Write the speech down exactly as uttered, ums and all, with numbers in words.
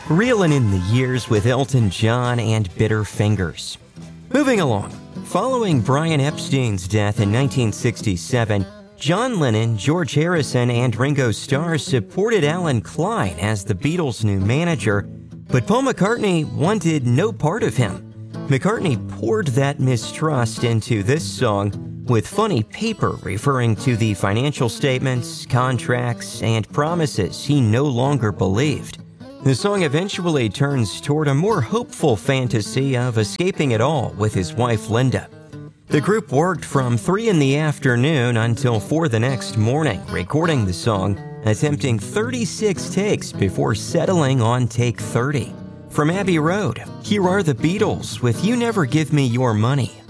Reeling in the years with Elton John and Bitter Fingers. Moving along. Following Brian Epstein's death in nineteen sixty-seven, John Lennon, George Harrison, and Ringo Starr supported Alan Klein as the Beatles' new manager, but Paul McCartney wanted no part of him. McCartney poured that mistrust into this song, with funny paper referring to the financial statements, contracts, and promises he no longer believed. The song eventually turns toward a more hopeful fantasy of escaping it all with his wife Linda. The group worked from three in the afternoon until four the next morning, recording the song, attempting thirty-six takes before settling on take thirty. From Abbey Road, here are the Beatles with You Never Give Me Your Money.